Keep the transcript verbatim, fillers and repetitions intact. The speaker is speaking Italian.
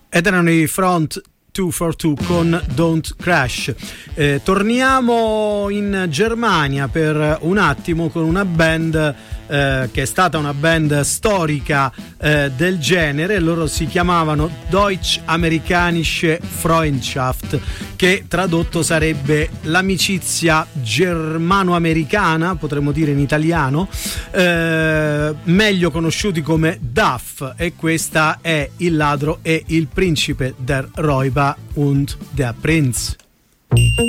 Ed erano i Front due quattro due con Don't Crash. Eh, torniamo in Germania per un attimo con una band eh, che è stata una band storica eh, del genere. Loro si chiamavano Deutsch-Amerikanische Freundschaft, che tradotto sarebbe l'amicizia germano-americana, potremmo dire in italiano, eh, meglio conosciuti come D A F, e questa è Il ladro e il principe, der Räuber und der Prinz.